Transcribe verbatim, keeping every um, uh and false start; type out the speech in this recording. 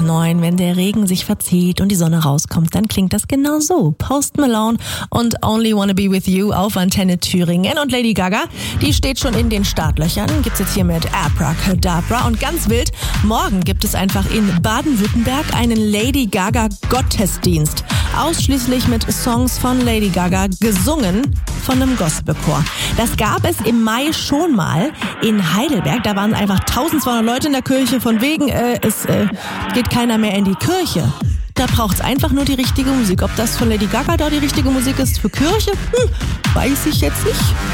neun. Wenn der Regen sich verzieht und die Sonne rauskommt, dann klingt das genau so. Post Malone und Only Wanna Be With You auf Antenne Thüringen. Und Lady Gaga, die steht schon in den Startlöchern. Gibt's jetzt hier mit Abracadabra. Und ganz wild, morgen gibt es einfach in Baden-Württemberg einen Lady Gaga Gottesdienst. Ausschließlich mit Songs von Lady Gaga, gesungen von einem Gospelchor. Das gab es im Mai schon mal in Heidelberg. Da waren einfach eintausendzweihundert Leute in der Kirche, von wegen, äh, es äh, geht keiner mehr in die Kirche. Da braucht's einfach nur die richtige Musik. Ob das von Lady Gaga da die richtige Musik ist für Kirche, hm, weiß ich jetzt nicht.